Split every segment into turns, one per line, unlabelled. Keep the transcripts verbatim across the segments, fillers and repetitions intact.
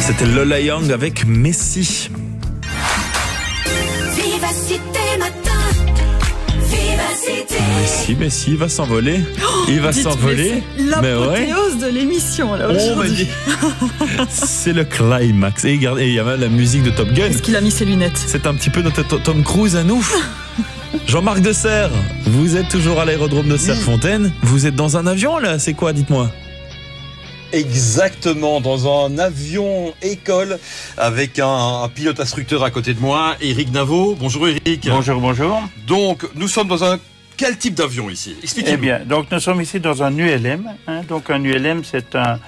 C'était Lola Young avec Messi.
Vivacité matin, Vivacité.
Messi, Messi, il va s'envoler.
Oh,
il va
dites,
s'envoler.
mais c'est
ouais.
l'apothéose de l'émission là
Oh,
aujourd'hui.
mais c'est le climax. Et regardez, il y a même la musique de Top Gun.
Est-ce qu'il a mis ses lunettes?
C'est un petit peu notre Tom Cruise à nous. Jean-Marc Deserre, vous êtes toujours à l'aérodrome de Serrefontaine. Vous êtes dans un avion là, c'est quoi, dites-moi?
Exactement, dans un avion école avec un, un pilote instructeur à côté de moi, Eric Navo. Bonjour Eric.
Bonjour, bonjour.
Donc, nous sommes dans un... Quel type d'avion ici? Expliquez-nous.
Eh bien, donc nous sommes ici dans un U L M. Hein, donc un U L M, c'est un,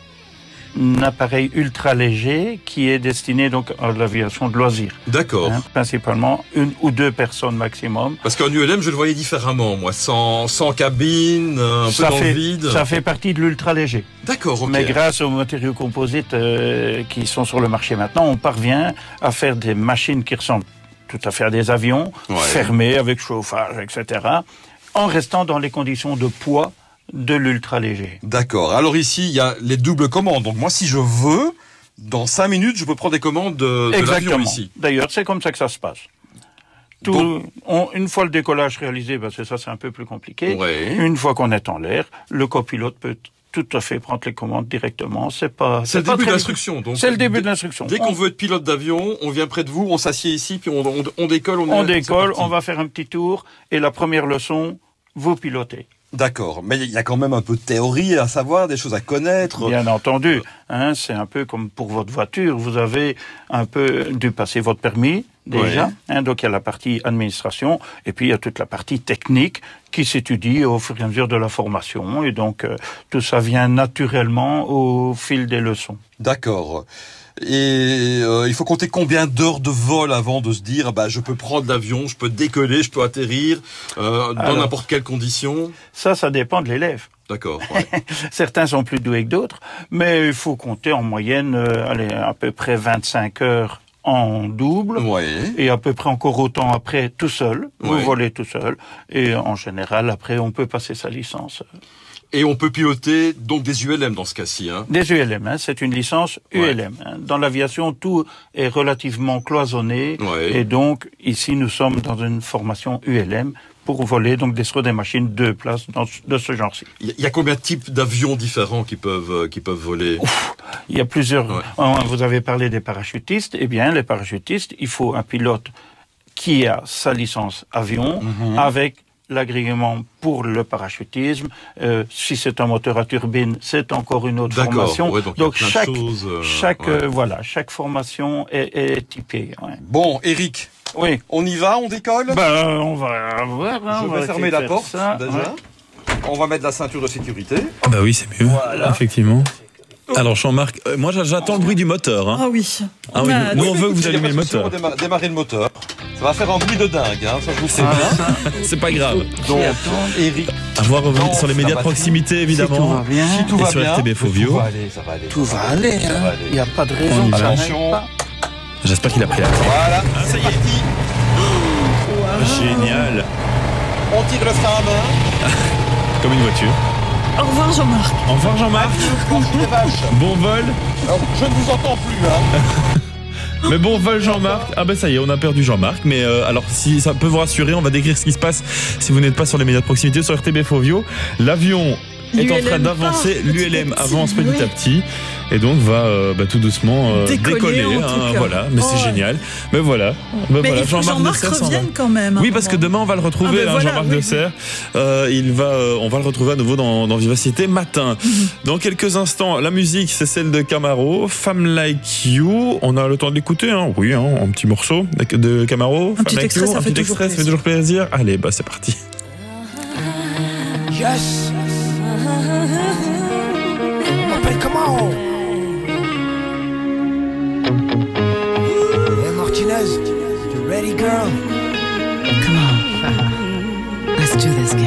un appareil ultra léger qui est destiné donc à l'aviation de loisirs.
D'accord.
Hein, principalement une ou deux personnes maximum.
Parce qu'un U L M, je le voyais différemment, moi. Sans, sans cabine, un
ça
peu dans
fait,
le vide.
Ça fait partie de l'ultra léger.
D'accord, ok.
Mais grâce aux matériaux composites euh, qui sont sur le marché maintenant, on parvient à faire des machines qui ressemblent tout à fait à des avions,
Ouais.
fermés avec chauffage, et cetera, en restant dans les conditions de poids de l'ultra léger.
D'accord. Alors ici, il y a les doubles commandes. Donc moi, si je veux, dans cinq minutes, je peux prendre des commandes de, de l'avion
Exactement.
ici.
D'ailleurs, c'est comme ça que ça se passe. Tout,
Donc-
on, une fois le décollage réalisé, parce que ça c'est un peu plus compliqué,
Ouais.
une fois qu'on est en l'air, le copilote peut tout à fait prendre les commandes directement. C'est pas.
C'est le
pas
début
très
de l'instruction. donc.
C'est le début
Dès-
de l'instruction.
Dès qu'on veut être pilote d'avion, on vient près de vous, on s'assied ici, puis on, on, on décolle. On,
On
est- c'est
décolle,
parti.
on va faire un petit tour, et la première leçon, vous pilotez.
D'accord, mais il y a quand même un peu de théorie à savoir, des choses à connaître.
Bien entendu, hein, c'est un peu comme pour votre voiture. Vous avez un peu dû passer votre permis déjà.
Ouais.
Hein, donc il y a la partie administration et puis il y a toute la partie technique qui s'étudie au fur et à mesure de la formation. Et donc euh, tout ça vient naturellement au fil des leçons.
D'accord. Et euh, il faut compter combien d'heures de vol avant de se dire, bah, je peux prendre l'avion, je peux décoller, je peux atterrir euh, dans
Alors.
n'importe quelle condition.
Ça, ça dépend de l'élève.
D'accord. Ouais.
Certains sont plus doués que d'autres, mais il faut compter en moyenne euh, allez, à peu près vingt-cinq heures en double.
Ouais.
Et à peu près encore autant après tout seul, vous
Ouais.
volez tout seul, et en général après on peut passer sa licence.
Et on peut piloter donc des U L M dans ce cas-ci. Hein.
Des U L M, hein, c'est une licence U L M. Hein. Dans l'aviation, tout est relativement cloisonné,
Ouais.
et donc ici nous sommes dans une formation U L M pour voler donc des sur des machines deux places dans, de ce genre-ci.
Il y a combien de types d'avions différents qui peuvent euh, qui peuvent voler?
Il y a plusieurs.
Ouais.
Euh, Vous avez parlé des parachutistes. Eh bien, les parachutistes, il faut un pilote qui a sa licence avion
Mhm.
avec l'agrément pour le parachutisme. Euh, si c'est un moteur à turbine, c'est encore une autre
D'accord.
formation.
Ouais, donc il y a plein de
chaque,
choses, euh,
chaque,
ouais.
euh, voilà, chaque formation est, est typée. Ouais.
Bon, Eric,
Oui.
on y va, on décolle.
Ben, on va voir. Hein,
je
on va
vais fermer
essayer de
la
faire
porte
ça,
déjà.
ouais.
On va mettre la ceinture de sécurité.
Ah bah oui, c'est mieux.
Voilà.
Effectivement. Alors Jean-Marc, euh, moi j'attends le bruit du moteur. Hein.
Ah oui.
Ah oui,
a-
nous on veut que vous
Il y a
allumiez le
pas de souci,
moteur.
On va démarrer, démarrer le moteur. Ça va faire un bruit de dingue, hein, ça je vous sais
Ah,
bien.
ça,
C'est pas grave.
Donc,
attends.
Eric,
À voir euh,
Non,
sur les
ça
médias de
va
proximité
Si tout
évidemment.
va bien,
si tout
Et
va
sur
bien,
R T B Fovio.
tout va aller, ça va aller.
tout va aller.
Ça va
Hein.
aller.
Il n'y a pas de
On
raison
y
que
va.
ça n'aille
Attention.
pas.
J'espère qu'il a pris la clé.
Voilà, c'est
ça y est.
parti.
Génial.
On tire le frein à main.
Comme une voiture.
Au revoir Jean-Marc.
Au revoir Jean-Marc.
Merci les vaches.
Bon vol.
Alors, je ne vous entends plus, hein.
Mais bon vol Jean-Marc. Ah ben ça y est, on a perdu Jean-Marc. Mais euh, alors si ça peut vous rassurer, on va décrire ce qui se passe si vous n'êtes pas sur les médias de proximité sur R T B Fovio. L'avion est en train
L'U L M
d'avancer,
part petit
l'U L M
à petit,
avance petit
oui.
à petit et donc va euh, bah, tout doucement euh,
Décoller,
décoller.
en tout
hein,
cas.
voilà, mais
Oh,
c'est
ouais.
génial. Mais voilà, bah,
Mais
voilà.
il faut que
Jean-Marc
Jean-Marc
Deserre s'en va.
revienne quand même.
Oui,
un
parce que
moment.
demain on va le retrouver,
Ah ben
hein,
voilà,
Jean-Marc
oui,
Deserre. Euh, il va, euh, on va le retrouver à nouveau dans, dans Vivacité matin. Dans quelques instants, la musique c'est celle de Camaro, Femme Like You. On a le temps de l'écouter, hein. Oui, hein, un petit morceau de- de Camaro. Femme
petit
Like
extrait,
You,
ça
un
fait
petit
toujours
extrait, ça fait toujours plaisir. Allez, bah c'est parti.
Yes. On m'appelle comment? Hey Martinez, you ready girl?
Come on. Let's do this, kid.